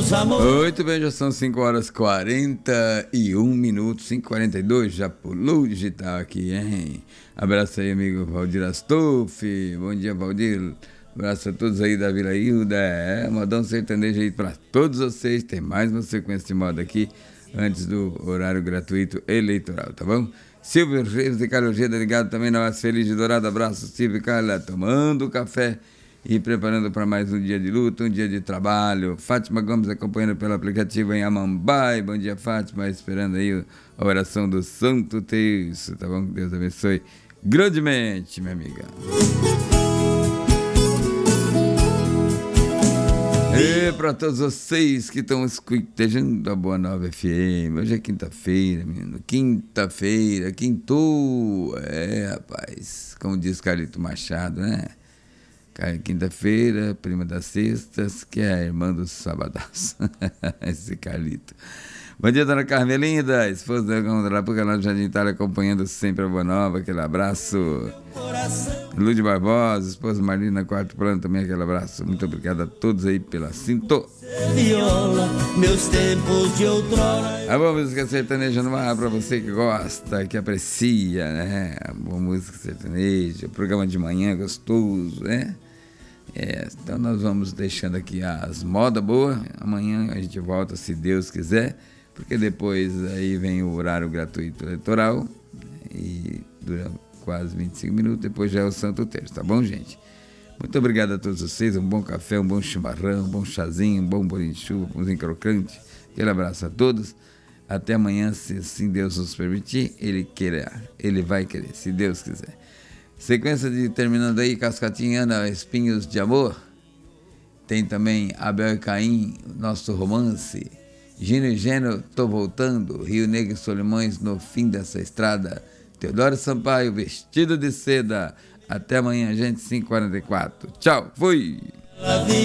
meus amores. Muito bem, já são 5h41, 5h42, já pulou o digital aqui, hein? Abraço aí, amigo Valdir Astolfi. Bom dia, Valdir. Abraço a todos aí da Vila Hilda. Modão sertanejo aí pra todos vocês. Tem mais uma sequência de moda aqui antes do horário gratuito eleitoral, tá bom? Silvio Reis e Carlos Ojeda ligado também na Mais Feliz de Dourado. Abraço, Silvio e Carla, tomando café e preparando para mais um dia de luta, um dia de trabalho. Fátima Gomes acompanhando pelo aplicativo em Amambai. Bom dia, Fátima, esperando aí a oração do Santo Terço, tá bom? Que Deus abençoe grandemente, minha amiga. E para todos vocês que estão escutando a Boa Nova FM, hoje é quinta-feira, menino, quintou, rapaz, como diz Carlito Machado, né? Quinta-feira, prima das sextas, que é a irmã dos sabados. Esse Carlito. Bom dia, dona Carmelinda, esposa da Gondrapuca lá no Jardim Itália, acompanhando sempre a Boa Nova, aquele abraço. Lúdia Barbosa, esposa Marlina, quarto plano, também aquele abraço. Muito obrigado a todos aí pela sintonia. Meus tempos de outrora. A boa música sertaneja no ar, pra você que gosta, que aprecia, né? A boa música sertaneja, programa de manhã gostoso, né? Então nós vamos deixando aqui as modas boas. Amanhã a gente volta, se Deus quiser, porque depois aí vem o horário gratuito eleitoral e dura quase 25 minutos, depois já é o Santo Terço, tá bom, gente? Muito obrigado a todos vocês, um bom café, um bom chimarrão, um bom chazinho, um bom bolinho de chuva, um pãozinho crocante. Aquele abraço a todos. Até amanhã, se assim Deus nos permitir, Ele vai querer, se Deus quiser. Sequência de terminando aí, Cascatinha, Ana, Espinhos de Amor. Tem também Abel e Caim, nosso romance. Gino e Geno, Tô Voltando. Rio Negro e Solimões, No Fim Dessa Estrada. Teodoro Sampaio, Vestido de Seda. Até amanhã, gente, 5h44. Tchau, fui!